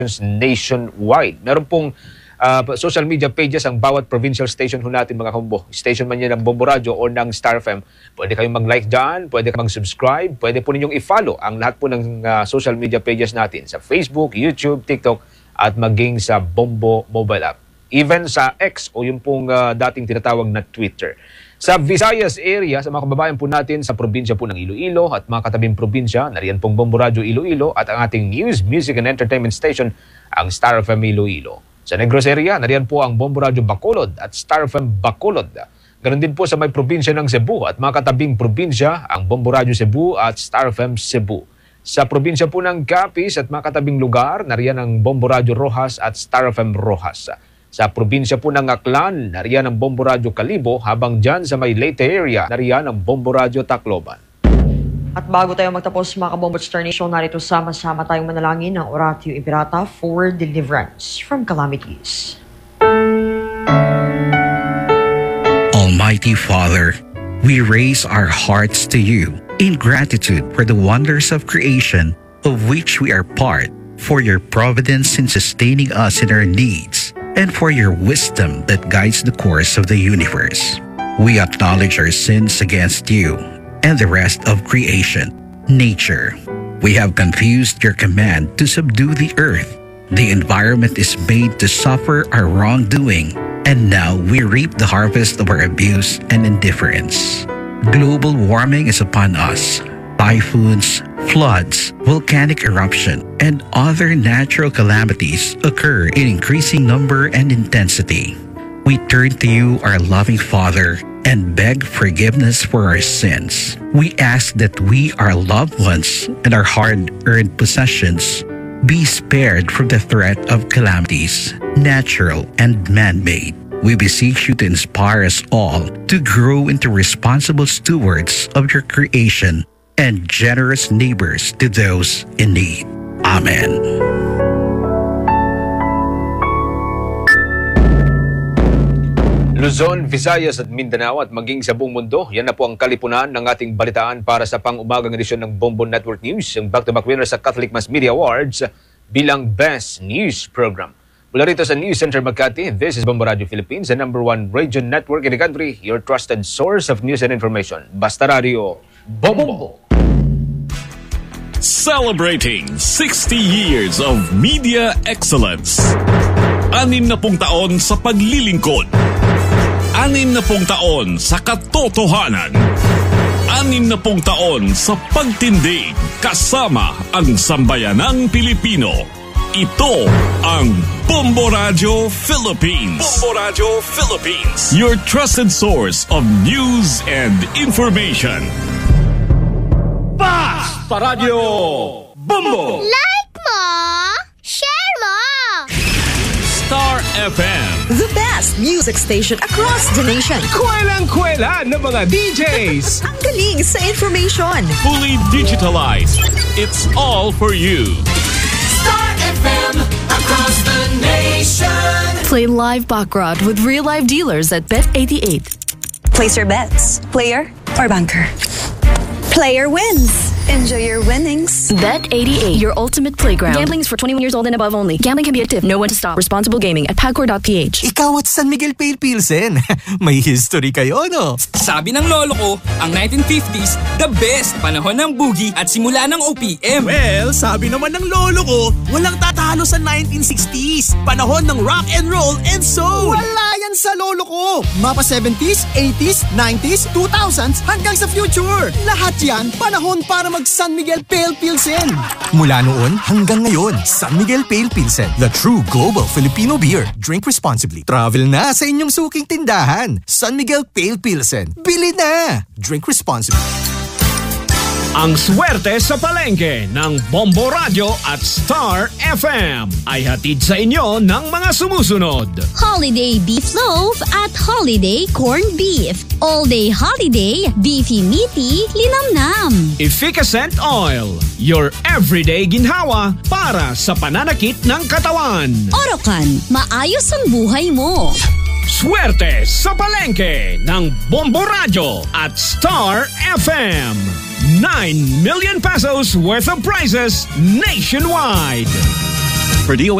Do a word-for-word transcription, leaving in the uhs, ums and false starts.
nationwide. Meron pong uh, social media pages ang bawat provincial station ho natin mga kumbo. Station man yan ng Bombo Radio o ng Star F M. Pwede kayong mag-like dyan, pwede kayong mag-subscribe, pwede po ninyong i-follow ang lahat po ng uh, social media pages natin sa Facebook, YouTube, TikTok at maging sa Bombo mobile app. Even sa X o yung pong uh, dating tinatawag na Twitter. Sa Visayas area, sa mga kababayan po natin sa probinsya po ng Iloilo at mga katabing probinsya, nariyan pong Bombo Radio Iloilo at ang ating news, music and entertainment station, ang Star F M Iloilo. Sa Negros area, nariyan po ang Bombo Radio Bacolod at Star F M Bacolod. Ganon din po sa may probinsya ng Cebu at mga katabing probinsya, ang Bombo Radio Cebu at Star F M Cebu. Sa probinsya po ng Capiz at mga katabing lugar, nariyan ang Bombo Radio Rojas at Star F M Rojas. Sa probinsya po ng Aklan, nariyan ang Bombo Radio Calibo, habang dyan sa may Leyte area, nariyan ang Bombo Radio Tacloban. At bago tayo magtapos mga kabombo Star Nation, narito sama-sama tayong manalangin ng Oratio Imperator for deliverance from calamities. Almighty Father, we raise our hearts to you in gratitude for the wonders of creation of which we are part, for your providence in sustaining us in our needs, and for your wisdom that guides the course of the universe. We acknowledge our sins against you and the rest of creation, nature. We have confused your command to subdue the earth. The environment is made to suffer our wrongdoing, and now we reap the harvest of our abuse and indifference. Global warming is upon us. Typhoons, floods, volcanic eruption, and other natural calamities occur in increasing number and intensity. We turn to you, our loving Father, and beg forgiveness for our sins. We ask that we, our loved ones, and our hard-earned possessions be spared from the threat of calamities, natural and man-made. We beseech you to inspire us all to grow into responsible stewards of your creation and generous neighbors to those in need. Amen. Luzon, Visayas at Mindanao at maging sa buong mundo, yan na po ang kalipunan ng ating balitaan para sa pang-umagang edisyon ng Bombo Network News, yung back-to-back winner sa Catholic Mass Media Awards bilang Best News Program. Mula rito sa News Center Makati, this is Bombo Radio Philippines, the number one radio network in the country, your trusted source of news and information. Basta Radio, Bombo! Celebrating sixty years of media excellence. Anim na pung taon sa paglilingkod. Anim na pung taon sa katotohanan. Anim na pung taon sa pagtindig kasama ang sambayanang Pilipino. Ito ang Bombo Radio Philippines. Bombo Radio Philippines. Your trusted source of news and information. Basta Radio Bombo! Like mo! Share mo! Star F M. The best music station across the nation. Kwelang-kwela ng mga D Js. Ang galing sa information. Fully digitalized. It's all for you. Star F M across the nation. Play live baccarat with real live dealers at Bet eighty-eight. Place your bets. Player or banker. Player wins. Enjoy your winnings. Bet eighty-eight, your ultimate playground. Gambling is for twenty-one years old and above only. Gambling can be addictive. Know when to stop. Responsible gaming at pagcor dot p h. Ikaw at San Miguel Pale Pilsen. May history kayo, no? Sabi ng lolo ko, ang nineteen fifties, the best panahon ng boogie at simula ng O P M. Well, sabi naman ng lolo ko, walang tatalo sa nineteen sixties. Panahon ng rock and roll and soul. Wala yan sa lolo ko. Mapa seventies, eighties, nineties, two thousands hanggang sa future. Lahat yan, panahon para mag San Miguel Pale Pilsen. Mula noon hanggang ngayon, San Miguel Pale Pilsen, the true global Filipino beer. Drink responsibly. Travel na sa inyong suking tindahan. San Miguel Pale Pilsen. Bili na! Drink responsibly. Ang swerte sa palengke ng Bombo Radio at Star F M ay hatid sa inyo ng mga sumusunod. Holiday Beef Loaf at Holiday Corned Beef. All-day holiday, beefy meaty, linamnam. Efficacent Oil, your everyday ginhawa para sa pananakit ng katawan. Orocan, maayos ang buhay mo. Swerte sa palengke ng Bombo Radio at Star F M. nine million pesos worth of prizes nationwide. For D O